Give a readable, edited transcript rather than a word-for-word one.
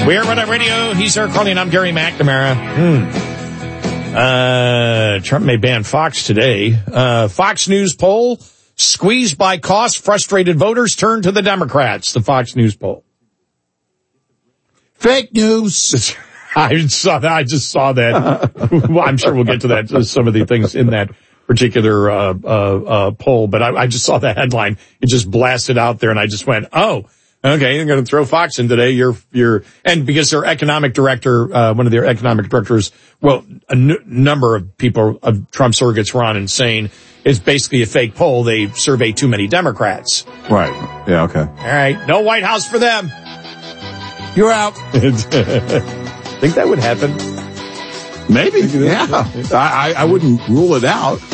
We are Red Hot Radio. He's Eric Carly, and I'm Gary McNamara. Trump may ban Fox today. Fox News poll, squeezed by cost, frustrated voters turn to the Democrats. The Fox News poll. Fake news. I just saw that. Well, I'm sure we'll get to that, some of the things in that particular poll, but I just saw the headline. It just blasted out there, and I just went, oh, okay, you're going to throw Fox in today. And because their economic director, one of their economic directors, well, a number of people, of Trump surrogates were on and saying it's basically a fake poll. They survey too many Democrats. Right. Yeah, okay. All right. No White House for them. You're out. Think that would happen? Maybe. Yeah. I wouldn't rule it out.